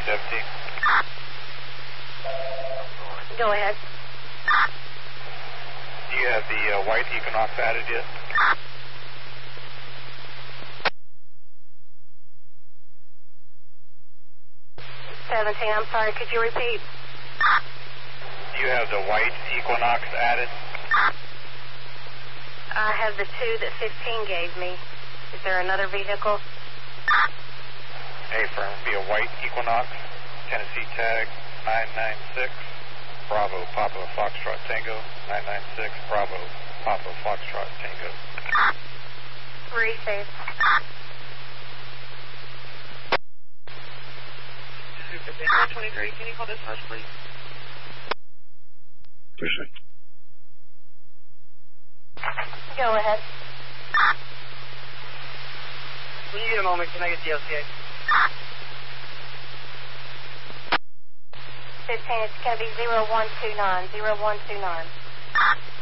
17. Go ahead. Do you have the white Equinox added yet? I'm sorry, could you repeat? Do you have the white Equinox added? I have the 2 that 15 gave me. Is there another vehicle? A-firm, be a white Equinox, Tennessee tag 996, Bravo, Papa Foxtrot Tango, 996, Bravo, Papa Foxtrot Tango. Receive. Super 23, can you call this first, please? Go ahead. When you get a moment, can I get the LCA? 15, it's going to be 0129, 0129.